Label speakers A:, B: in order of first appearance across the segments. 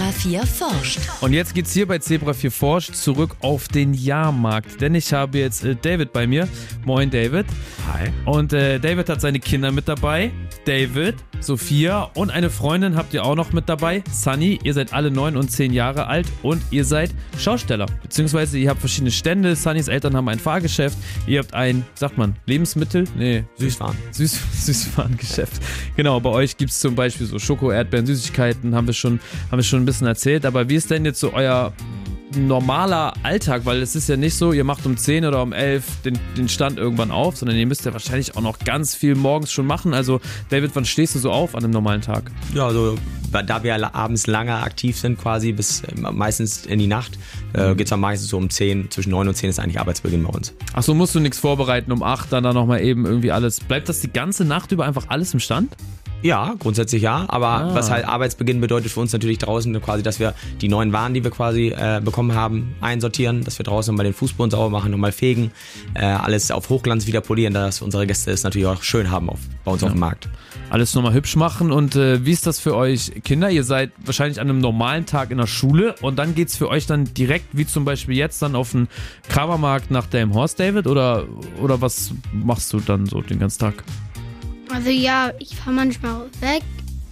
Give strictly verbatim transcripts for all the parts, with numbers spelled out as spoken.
A: Zebra vier forscht.
B: Und jetzt geht's hier bei Zebra vier forscht zurück auf den Jahrmarkt. Denn ich habe jetzt äh, David bei mir. Moin David.
C: Hi.
B: Und äh, David hat seine Kinder mit dabei. David, Sophia und eine Freundin habt ihr auch noch mit dabei. Sunny, ihr seid alle neun und zehn Jahre alt und ihr seid Schausteller. Beziehungsweise ihr habt verschiedene Stände. Sunnys Eltern haben ein Fahrgeschäft. Ihr habt ein, sagt man, Lebensmittel? Nee.
C: Süßwaren.
B: Süß, Süßwarengeschäft. Genau, bei euch gibt es zum Beispiel so Schoko, Erdbeeren, Süßigkeiten, haben wir schon, haben wir schon ein bisschen erzählt. Aber wie ist denn jetzt so euer normaler Alltag? Weil es ist ja nicht so, ihr macht um zehn oder um elf den, den Stand irgendwann auf, sondern ihr müsst ja wahrscheinlich auch noch ganz viel morgens schon machen. Also David, wann stehst du so auf an einem normalen Tag?
C: Ja, also da wir abends lange aktiv sind, quasi bis äh, meistens in die Nacht, äh, geht es dann meistens so um zehn, zwischen neun und zehn ist eigentlich Arbeitsbeginn bei uns.
B: Ach so, musst du nichts vorbereiten, um acht dann da nochmal eben irgendwie alles. Bleibt das die ganze Nacht über einfach alles im Stand?
C: Ja, grundsätzlich ja, aber
B: Ah.
C: was halt Arbeitsbeginn bedeutet für uns natürlich draußen quasi, dass wir die neuen Waren, die wir quasi äh, bekommen haben, einsortieren, dass wir draußen nochmal den Fußboden sauber machen, nochmal fegen, äh, alles auf Hochglanz wieder polieren, dass unsere Gäste es natürlich auch schön haben auf, bei uns
B: Ja.
C: auf dem Markt.
B: Alles nochmal hübsch machen. Und äh, wie ist das für euch Kinder? Ihr seid wahrscheinlich an einem normalen Tag in der Schule und dann geht's für euch dann direkt, wie zum Beispiel jetzt, dann auf den Kramermarkt nach Delmenhorst, David? Oder, oder was machst du dann so den ganzen Tag?
D: Also ja, ich fahre manchmal weg.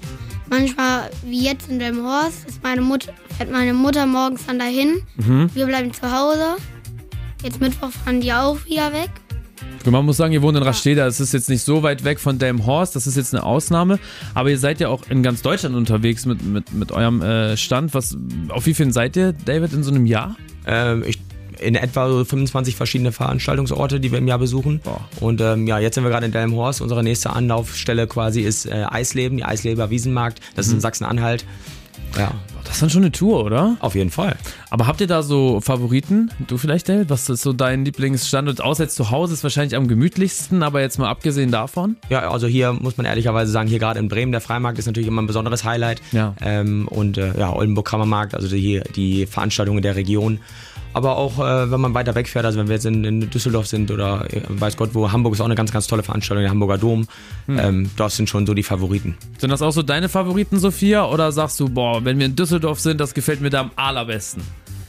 D: Manchmal, wie jetzt in Delmenhorst, ist meine Mutter, fährt meine Mutter morgens dann dahin.
B: Mhm.
D: Wir bleiben zu Hause. Jetzt Mittwoch fahren die auch wieder weg.
B: Man muss sagen, ihr wohnt in Rasteda, es ist jetzt nicht so weit weg von Delmenhorst, das ist jetzt eine Ausnahme, aber ihr seid ja auch in ganz Deutschland unterwegs mit, mit, mit eurem äh, Stand. Was, auf wie vielen seid ihr, David, in so einem Jahr?
C: Ähm, ich in etwa so fünfundzwanzig verschiedene Veranstaltungsorte, die wir im Jahr besuchen.
B: Boah.
C: Und ähm, ja, jetzt sind wir gerade in Delmenhorst. Unsere nächste Anlaufstelle quasi ist äh, Eisleben, die Eisleber Wiesenmarkt. Das ist in Sachsen-Anhalt. Ja,
B: Das ist dann schon eine Tour, oder?
C: auf jeden Fall.
B: Aber habt ihr da so Favoriten? Du vielleicht, David? Was ist so dein Lieblingsstandort? Außer jetzt zu Hause ist wahrscheinlich am gemütlichsten, aber jetzt mal abgesehen davon?
C: Ja, also hier muss man ehrlicherweise sagen, hier gerade in Bremen, der Freimarkt ist natürlich immer ein besonderes Highlight.
B: Ja.
C: Ähm, und äh, ja, Oldenburg-Kramermarkt, also die, die Veranstaltungen der Region. Aber auch, äh, wenn man weiter wegfährt, also wenn wir jetzt in, in Düsseldorf sind oder äh, weiß Gott wo, Hamburg ist auch eine ganz, ganz tolle Veranstaltung, der Hamburger Dom.
B: Hm.
C: Ähm, das sind schon so die Favoriten.
B: Sind das auch so deine Favoriten, Sophia? Oder sagst du, boah, wenn wir in Düsseldorf sind, das gefällt mir da am allerbesten?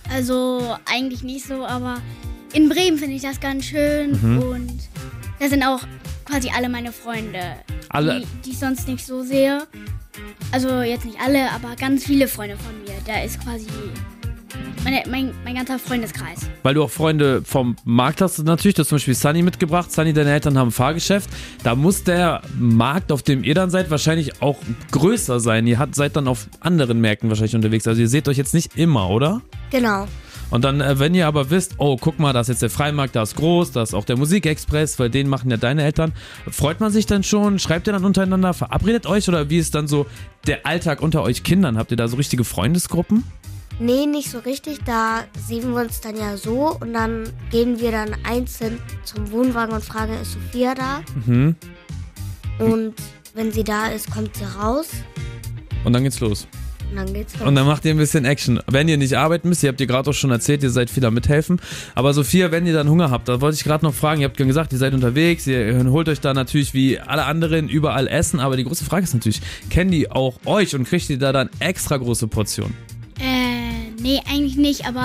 E: Also eigentlich nicht so, aber in Bremen finde ich das ganz schön
B: Mhm.
E: und da sind auch quasi alle meine Freunde,
B: Alle?
E: die, die ich sonst nicht so sehe. Also jetzt nicht alle, aber ganz viele Freunde von mir. Da ist quasi meine, mein, mein ganzer Freundeskreis.
B: Weil du auch Freunde vom Markt hast, natürlich. Du hast zum Beispiel Sunny mitgebracht. Sunny, deine Eltern haben ein Fahrgeschäft. Da muss der Markt, auf dem ihr dann seid, wahrscheinlich auch größer sein. Ihr habt, seid dann auf anderen Märkten wahrscheinlich unterwegs. Also ihr seht euch jetzt nicht immer, oder?
D: Genau.
B: Und dann, äh, wenn ihr aber wisst, oh, guck mal, da ist jetzt der Freimarkt, da ist groß, da ist auch der Musikexpress, weil den machen ja deine Eltern. Freut man sich dann schon? Schreibt ihr dann untereinander? Verabredet euch? Oder wie ist dann so der Alltag unter euch Kindern? Habt ihr da so richtige Freundesgruppen?
F: Nee, nicht so richtig. Da sehen wir uns dann ja so und dann gehen wir dann einzeln zum Wohnwagen und fragen, ist Sophia da?
B: Mhm.
F: Und wenn sie da ist, kommt sie raus
B: Und dann geht's los.
F: und dann geht's los.
B: Und dann macht ihr ein bisschen Action. Wenn ihr nicht arbeiten müsst, ihr habt ihr gerade auch schon erzählt, ihr seid viel am Mithelfen. Aber Sophia, wenn ihr dann Hunger habt, da wollte ich gerade noch fragen, ihr habt ja gesagt, ihr seid unterwegs, ihr holt euch da natürlich wie alle anderen überall Essen, aber die große Frage ist natürlich, kennen die auch euch und kriegt ihr da dann extra große Portionen?
E: Äh, nee, eigentlich nicht, aber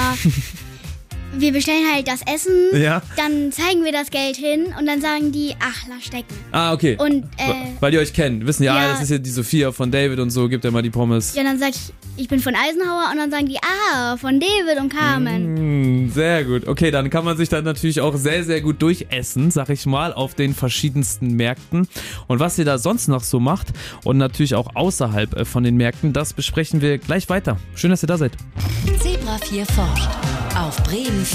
E: wir bestellen halt das Essen,
B: Ja.
E: dann zeigen wir das Geld hin und dann sagen die, ach, lass stecken.
B: Ah, okay.
E: Und, äh,
B: Weil die euch kennen, wissen ja,
E: ja.
B: ah, das ist ja die Sophia von David und so, gibt ja mal die Pommes.
E: Ja, dann sag ich, ich bin von Eisenhower und dann sagen die, ah, von David und Carmen.
B: Mm, sehr gut. Okay, dann kann man sich dann natürlich auch sehr, sehr gut durchessen, sag ich mal, auf den verschiedensten Märkten. Und was ihr da sonst noch so macht und natürlich auch außerhalb äh, von den Märkten, das besprechen wir gleich weiter. Schön, dass ihr da seid.
A: Zebra vier forscht. Auf Bremen